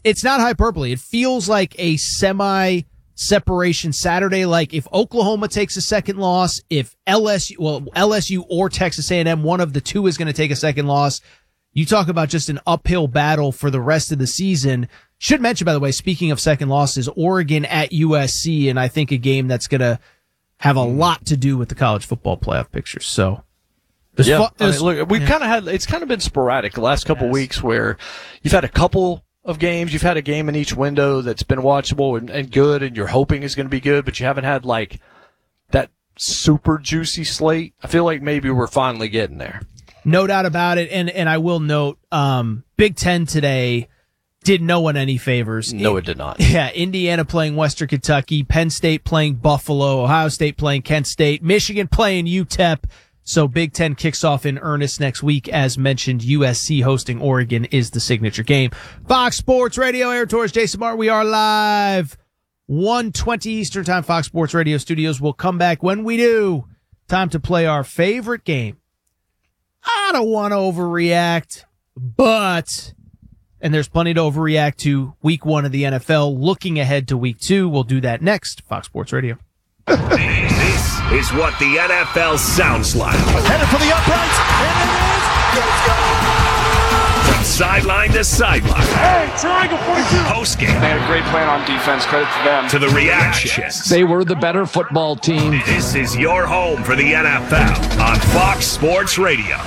it's not hyperbole. It feels like a semi-separation Saturday. Like if Oklahoma takes a second loss, if LSU or Texas A&M, one of the two is going to take a second loss. You talk about just an uphill battle for the rest of the season. Should mention, by the way, speaking of second losses, Oregon at USC, and I think a game that's going to have a lot to do with the college football playoff picture. So, look, we've kind of had, it's kind of been sporadic the last couple weeks where you've had a couple of games, you've had a game in each window that's been watchable and good, and you're hoping is going to be good, but you haven't had like that super juicy slate. I feel like maybe we're finally getting there. No doubt about it. And I will note, Big Ten today did no one any favors. No, it did not. Yeah. Indiana playing Western Kentucky, Penn State playing Buffalo, Ohio State playing Kent State, Michigan playing UTEP. So Big Ten kicks off in earnest next week. As mentioned, USC hosting Oregon is the signature game. Fox Sports Radio, Air Tours, Jason Martin. We are live. 1:20 Eastern Time, Fox Sports Radio studios. We'll come back when we do. Time to play our favorite game. I don't want to overreact, but, and there's plenty to overreact to week 1 of the NFL. Looking ahead to week 2, we'll do that next. Fox Sports Radio. This is what the NFL sounds like. Headed for the uprights, and it is. Let's go! From sideline to sideline. Hey, triangle 42. Postgame. They had a great plan on defense. Credit to them. To the reactions. They were the better football team. This is your home for the NFL on Fox Sports Radio.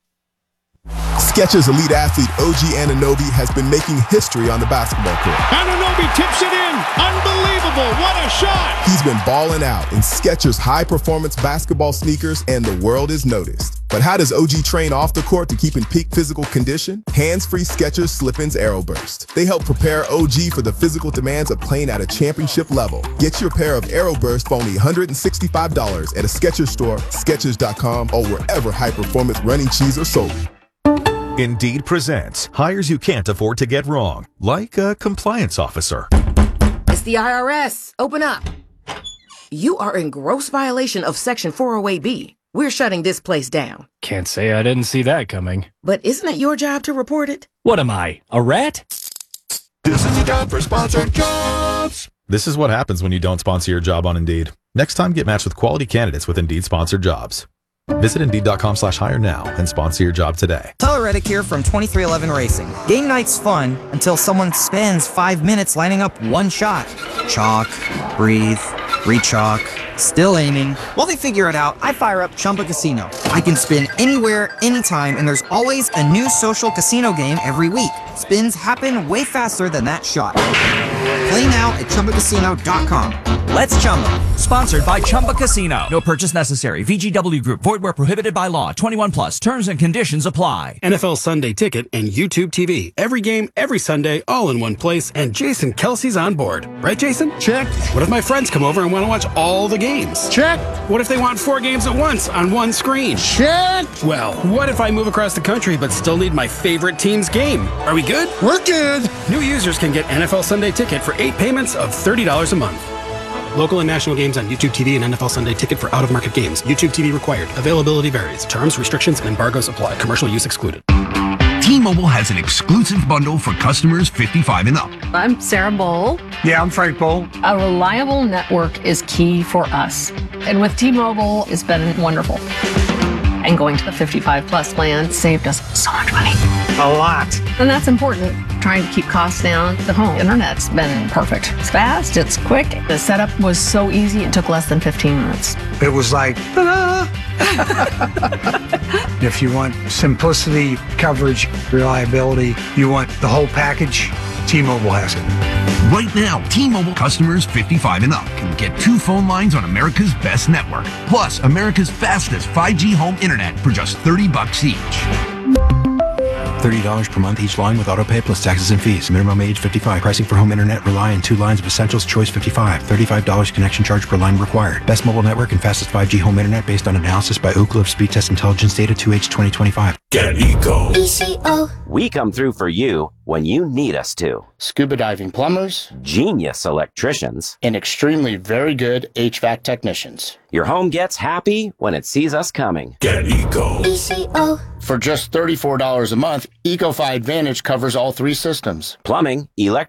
Skechers Elite Athlete OG Anunoby has been making history on the basketball court. Anunoby tips it in. Unbelievable. What a shot. He's been balling out in Skechers high-performance basketball sneakers, and the world is noticed. But how does OG train off the court to keep in peak physical condition? Hands-free Skechers Slip-ins AeroBurst. They help prepare OG for the physical demands of playing at a championship level. Get your pair of AeroBurst for only $165 at a Skechers store, Skechers.com, or wherever high-performance running shoes are sold. Indeed presents hires you can't afford to get wrong, like a compliance officer. It's the IRS. Open up. You are in gross violation of Section 408B. We're shutting this place down. Can't say I didn't see that coming. But isn't it your job to report it? What am I, a rat? This is a job for sponsored jobs. This is what happens when you don't sponsor your job on Indeed. Next time, get matched with quality candidates with Indeed sponsored jobs. Visit Indeed.com/hire now and sponsor your job today. Tyler Reddick here from 2311 Racing. Game night's fun until someone spends 5 minutes lining up one shot. Chalk, breathe, re-chalk, still aiming. While they figure it out, I fire up Chumba Casino. I can spin anywhere, anytime, and there's always a new social casino game every week. Spins happen way faster than that shot. Play now at ChumbaCasino.com. Let's Chumba. Sponsored by Chumba Casino. No purchase necessary. VGW Group. Void where prohibited by law. 21 plus. Terms and conditions apply. NFL Sunday Ticket and YouTube TV. Every game, every Sunday, all in one place. And Jason Kelsey's on board. Right, Jason? Check. What if my friends come over and want to watch all the games? Check. What if they want 4 games at once on one screen? Check. Well, what if I move across the country but still need my favorite team's game? Are we good? We're good. New users can get NFL Sunday Ticket for 8 payments of $30 a month. Local and national games on YouTube TV and NFL Sunday Ticket for out-of-market games. YouTube TV required. Availability varies. Terms, restrictions, and embargoes apply. Commercial use excluded. T-Mobile has an exclusive bundle for customers 55 and up. I'm Sarah Bowl. Yeah, I'm Frank Bowl. A reliable network is key for us. And with T-Mobile, it's been wonderful. And going to the 55 plus plan saved us so much money. A lot. And that's important. Trying to keep costs down. The home internet's been perfect. It's fast, it's quick. The setup was so easy, it took less than 15 minutes. It was like, ta-da! If you want simplicity, coverage, reliability, you want the whole package, T-Mobile has it. Right now, T-Mobile customers 55 and up can get 2 phone lines on America's best network, plus America's fastest 5G home internet for just $30 each. $30 per month each line with autopay plus taxes and fees. Minimum age 55. Pricing for home internet rely on 2 lines of essentials. Choice 55. $35 connection charge per line required. Best mobile network and fastest 5G home internet based on analysis by Ookla of Speed Test Intelligence Data 2H 2025. Get Eco. ECO. We come through for you when you need us to. Scuba diving plumbers, genius electricians, and extremely very good HVAC technicians. Your home gets happy when it sees us coming. Get Eco. ECO. For just $34 a month, EcoFi Advantage covers all 3 systems. Plumbing, electric,